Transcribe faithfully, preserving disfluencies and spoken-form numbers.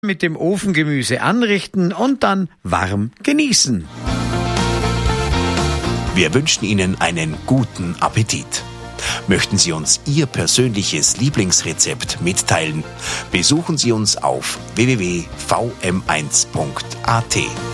mit dem Ofengemüse anrichten und dann warm genießen. Wir wünschen Ihnen einen guten Appetit. Möchten Sie uns Ihr persönliches Lieblingsrezept mitteilen? Besuchen Sie uns auf w w w punkt v m eins punkt a t.